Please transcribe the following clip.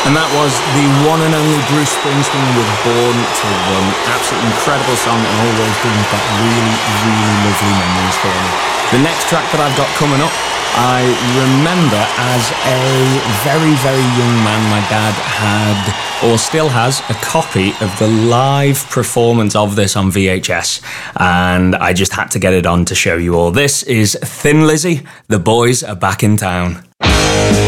And that was the one and only Bruce Springsteen with Born to Run. Absolutely incredible song, and always brings back really, really lovely memories for me. The next track that I've got coming up, I remember as a very, very young man, my dad had, or still has, a copy of the live performance of this on VHS, and I just had to get it on to show you all. This is Thin Lizzy, The Boys Are Back in Town.